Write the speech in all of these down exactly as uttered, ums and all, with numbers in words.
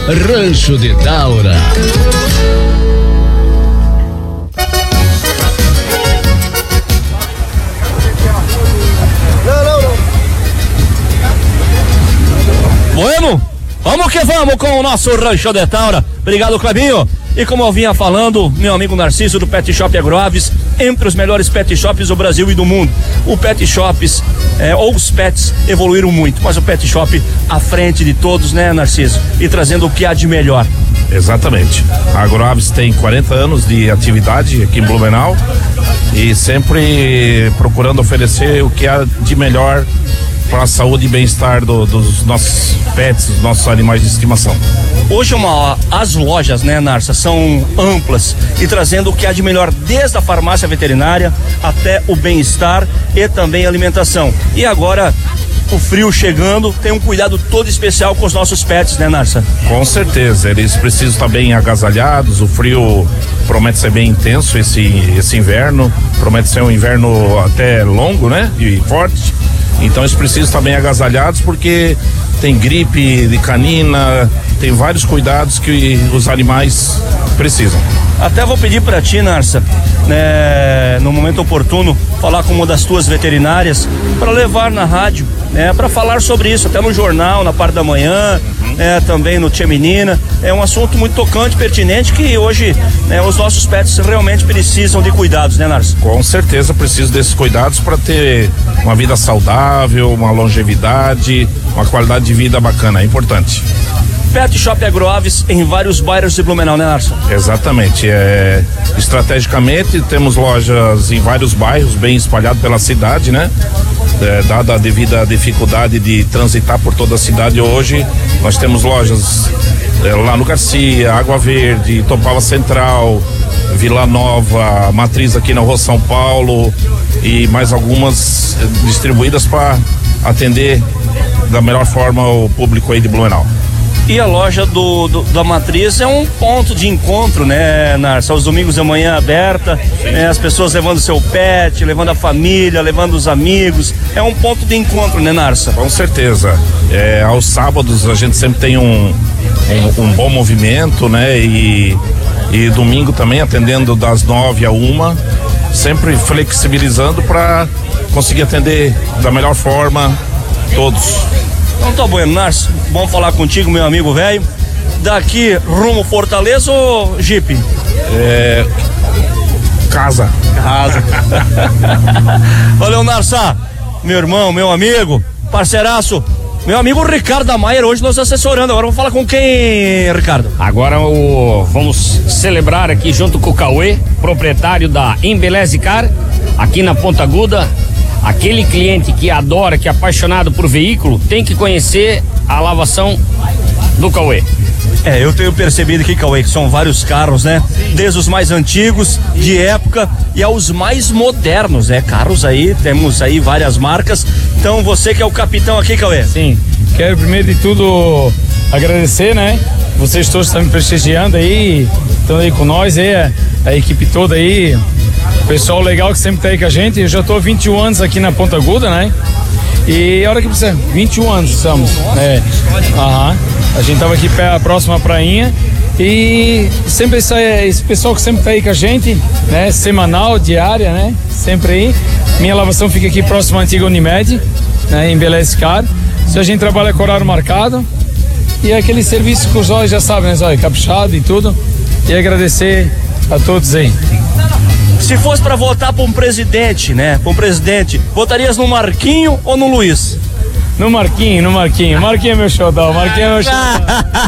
Rancho de Taura. Bueno, vamos que vamos com o nosso Rancho de Taura. Obrigado, Clebinho. E como eu vinha falando, meu amigo Narciso do Pet Shop Agroaves, entre os melhores pet shops do Brasil e do mundo. O Pet Shops, é, ou os pets, evoluíram muito, mas o Pet Shop à frente de todos, né, Narciso? E trazendo o que há de melhor. Exatamente. A Agroaves tem quarenta anos de atividade aqui em Blumenau e sempre procurando oferecer o que há de melhor para a saúde e bem-estar do, dos nossos pets, dos nossos animais de estimação. Hoje uma, as lojas, né, Narça, são amplas e trazendo o que há de melhor desde a farmácia veterinária até o bem-estar e também a alimentação. E agora, o frio chegando, tem um cuidado todo especial com os nossos pets, né, Narça? Com certeza, eles precisam estar bem agasalhados, o frio promete ser bem intenso esse, esse inverno, promete ser um inverno até longo, né, e forte. Então eles precisam estar bem agasalhados porque tem gripe de canina, tem vários cuidados que os animais precisam. Até vou pedir para ti, Narça, né, no momento oportuno, falar com uma das tuas veterinárias para levar na rádio, né, para falar sobre isso, até no jornal, na parte da manhã, uhum. né, também no Tia Menina. É um assunto muito tocante, pertinente, que hoje, né, os nossos pets realmente precisam de cuidados, né, Narça? Com certeza precisam desses cuidados para ter uma vida saudável, uma longevidade, uma qualidade de vida bacana, é importante. Pet Shop Agroaves em vários bairros de Blumenau, né, Narça? Exatamente, é, estrategicamente temos lojas em vários bairros bem espalhados pela cidade, né? É, dada a devida dificuldade de transitar por toda a cidade hoje, nós temos lojas é, lá no Garcia, Água Verde, Topava Central, Vila Nova, Matriz aqui na Rua São Paulo e mais algumas distribuídas para atender da melhor forma o público aí de Blumenau. E a loja do, do, da Matriz é um ponto de encontro, né, Narça? Os domingos de manhã aberta, né, as pessoas levando seu pet, levando a família, levando os amigos. É um ponto de encontro, né, Narça? Com certeza. É, aos sábados a gente sempre tem um, um, um bom movimento, né? E, e domingo também atendendo das nove a uma, sempre flexibilizando para conseguir atender da melhor forma todos. Então tá bom, Narça, bom falar contigo, meu amigo velho. Daqui rumo Fortaleza ou Jeep? É... Casa. Casa. Valeu, Narça, meu irmão, meu amigo, parceiraço. Meu amigo Ricardo Maier hoje nos assessorando. Agora vamos falar com quem, Ricardo? Agora o, vamos celebrar aqui junto com o Cauê, proprietário da Embeleze Car, aqui na Ponta Aguda. Aquele cliente que adora, que é apaixonado por veículo, tem que conhecer a lavação do Cauê. É, eu tenho percebido aqui, Cauê, que são vários carros, né? Desde os mais antigos, de época, e aos mais modernos, né? Carros aí, temos aí várias marcas. Então você que é o capitão aqui, Cauê. Sim, quero primeiro de tudo agradecer, né? Vocês todos estão me prestigiando aí, estão aí com nós aí, a, a equipe toda aí. Pessoal legal que sempre tá aí com a gente. Eu já tô há vinte e um anos aqui na Ponta Aguda, né? E a hora que precisa, vinte e um anos estamos. É. Aham. A gente tava aqui próximo à prainha. E sempre esse, esse pessoal que sempre tá aí com a gente, né? Semanal, diária, né? Sempre aí. Minha lavação fica aqui próximo à antiga Unimed, né? Em Embeleze Car. Se a gente trabalha com horário marcado. E é aquele serviço que os olhos já sabem, né, Zóio? Caprichado e tudo. E agradecer a todos aí. Se fosse pra votar pra um presidente, né? Pra um presidente, votarias no Marquinho ou no Luiz? No Marquinho, no Marquinho. Marquinho é meu xodó, Marquinho é meu xodó.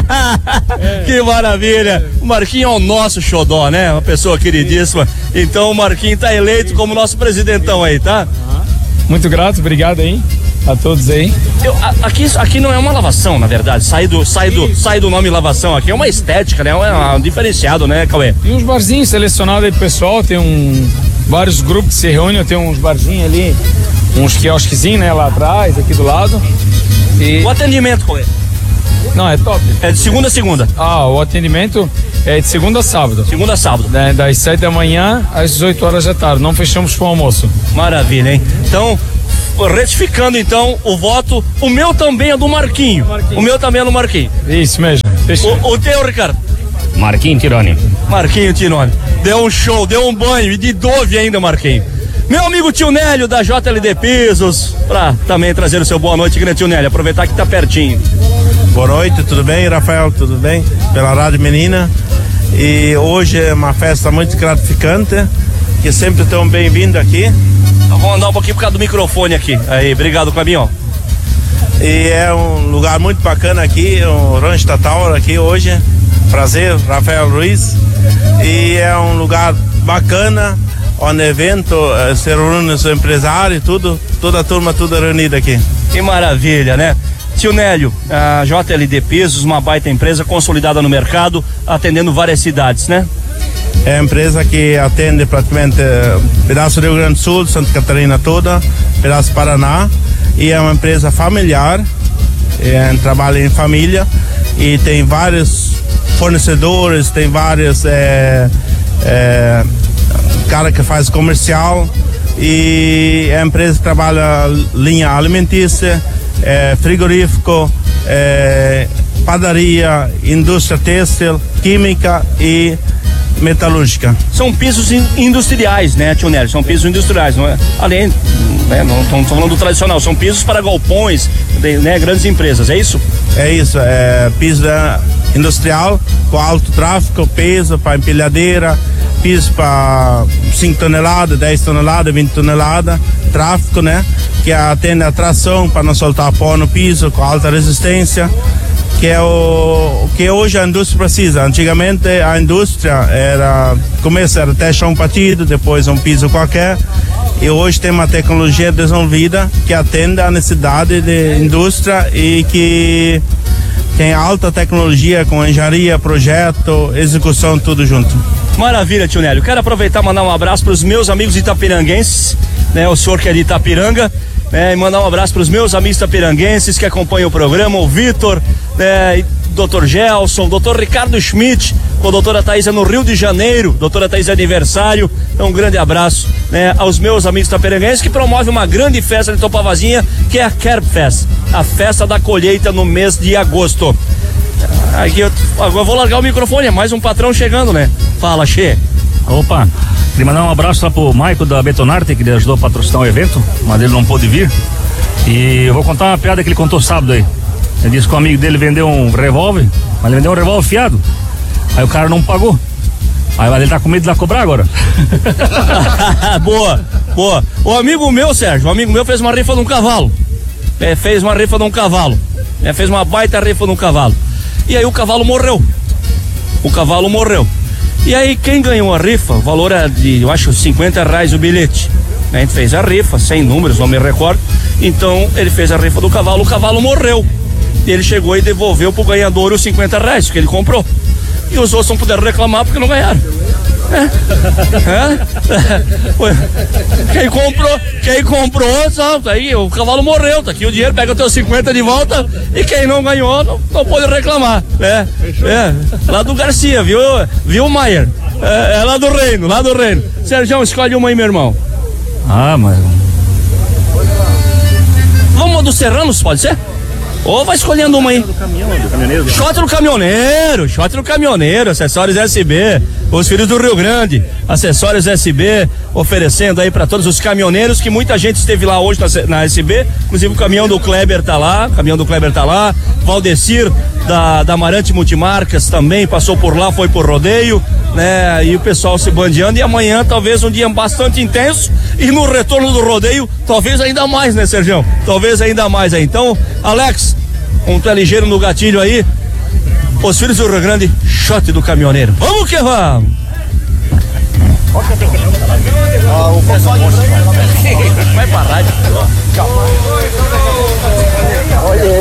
É. Que maravilha. O Marquinho é o nosso xodó, né? Uma pessoa queridíssima. Então o Marquinho tá eleito como nosso presidentão aí, tá? Muito grato, obrigado aí a todos aí. Eu, a, aqui, aqui não é uma lavação, na verdade. Sai do, sai do, sai do nome lavação. Aqui é uma estética, né? É um, um diferenciado, né, Cauê? E uns barzinhos selecionados aí pro pessoal. Tem um, vários grupos que se reúnem. Tem uns barzinhos ali, uns quiosquezinhos, né? Lá atrás, aqui do lado. E... O atendimento, Cauê? Não, é top. É de segunda a segunda? Ah, o atendimento é de segunda a sábado. Segunda a sábado. É, das sete da manhã às dezoito horas da tarde. Não fechamos com o almoço. Maravilha, hein? Então, retificando então o voto, o meu também é do Marquinho. Marquinho. O meu também é do Marquinho. Isso mesmo. O, o teu, Ricardo? Marquinho Tironi. Marquinho Tironi. Deu um show, deu um banho e de Dove ainda, Marquinho. Meu amigo tio Nélio da J L D Pisos, pra também trazer o seu boa noite, grande tio Nélio, aproveitar que tá pertinho. Boa noite, tudo bem, Rafael? Tudo bem? Pela Rádio Menina. E hoje é uma festa muito gratificante, que sempre estão bem-vindos aqui. Então, vamos andar um pouquinho por causa do microfone aqui. Aí, obrigado, Clebinho. E é um lugar muito bacana aqui, o Rancho da Taura aqui hoje. Prazer, Rafael Ruiz. E é um lugar bacana, onde evento, se reúne os empresários, tudo, toda a turma, tudo reunida aqui. Que maravilha, né? Tio Nélio, a J L D Pisos, uma baita empresa consolidada no mercado, atendendo várias cidades, né? É a empresa que atende praticamente pedaço do Rio Grande do Sul, Santa Catarina toda, pedaço do Paraná, e é uma empresa familiar, é, trabalha em família e tem vários fornecedores, tem vários é, é, cara que faz comercial, e é a empresa que trabalha linha alimentícia, é, frigorífico, é, padaria, indústria têxtil, química e metalúrgica. São pisos in, industriais, né, tio Nélio? São pisos industriais, não é? Além, né, não estamos falando do tradicional, são pisos para galpões, de, né, grandes empresas, é isso? É isso, é piso é, industrial com alto tráfego, peso para empilhadeira, piso para cinco toneladas, dez toneladas, vinte toneladas, tráfego, né? Que atende a tração para não soltar pó no piso com alta resistência, que é o que hoje a indústria precisa. Antigamente a indústria era, começo era até chão batido, depois um piso qualquer, e hoje tem uma tecnologia desenvolvida que atende à necessidade de indústria e que tem alta tecnologia com engenharia, projeto, execução, tudo junto. Maravilha, tio Nélio. Quero aproveitar e mandar um abraço para os meus amigos itapiranguenses, né? O senhor que é de Itapiranga, né? E mandar um abraço para os meus amigos itapiranguenses que acompanham o programa, o Vitor, né? doutor Gelson, doutor Ricardo Schmidt, com a doutora Thaís no Rio de Janeiro, doutora Thaís é aniversário, então um grande abraço, né, aos meus amigos itapiranguenses que promovem uma grande festa de Topavazinha, que é a Kerb Fest, a festa da colheita no mês de agosto. Aqui eu, agora eu vou largar o microfone, é mais um patrão chegando, né? Fala, Che. Opa, queria mandar um abraço lá pro Maico da Betonarte, que ele ajudou a patrocinar o evento, mas ele não pôde vir. E eu vou contar uma piada que ele contou sábado aí. Ele disse que o amigo dele vendeu um revólver, mas ele vendeu um revólver fiado. Aí o cara não pagou. Aí ele tá com medo de lá cobrar agora. Boa, boa. O amigo meu, Sérgio, o amigo meu fez uma rifa de um cavalo. É, fez uma rifa de um cavalo. É, fez uma baita rifa de um cavalo. E aí o cavalo morreu. O cavalo morreu. E aí quem ganhou a rifa, o valor é de, eu acho, cinquenta reais o bilhete. A gente fez a rifa, sem números, não me recordo. Então ele fez a rifa do cavalo, o cavalo morreu. E ele chegou e devolveu pro ganhador os cinquenta reais que ele comprou. E os outros não puderam reclamar porque não ganharam. É. É. Quem comprou, quem comprou, sabe, aí o cavalo morreu, tá aqui o dinheiro, pega o teu cinquenta de volta, e quem não ganhou não, não pode reclamar. É. É. Lá do Garcia, viu? Viu, Maier? É, é lá do Reino, lá do Reino. Sérgio, escolhe uma aí, meu irmão. Ah, mas... Vamos do Serranos, pode ser? Ou vai escolhendo uma aí. Do caminhão, do caminhoneiro. Shot no caminhoneiro, shot no caminhoneiro, acessórios S B, os filhos do Rio Grande, acessórios S B, oferecendo aí para todos os caminhoneiros, que muita gente esteve lá hoje na, na S B, inclusive o caminhão do Kleber tá lá, o caminhão do Kleber tá lá, Valdecir da, da Amarante Multimarcas também passou por lá, foi por rodeio, né? E o pessoal se bandeando, e amanhã talvez um dia bastante intenso, e no retorno do rodeio, talvez ainda mais, né, Sergião? Talvez ainda mais aí. Então, Alex, um tu é ligeiro no gatilho aí, os filhos do Rio Grande, shot do caminhoneiro. Vamos que vamos! Vai pra rádio.